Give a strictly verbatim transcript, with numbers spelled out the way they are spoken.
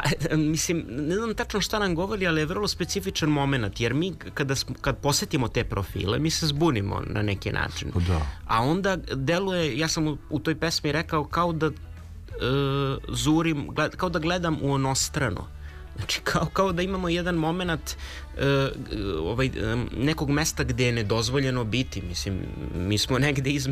mislim, ne znam tačno šta nam govori, ali je vrlo specifičan moment, jer mi kada, kad posetimo te profile, mi se zbunimo na neki način. Da. A onda deluje, ja sam u, u toj pesmi rekao kao da uh, zurim, gled, kao da gledam u onostrano. Znači, kao, kao da imamo jedan moment uh, ovaj, um, nekog mesta gde je nedozvoljeno biti. Mislim, mi smo negde između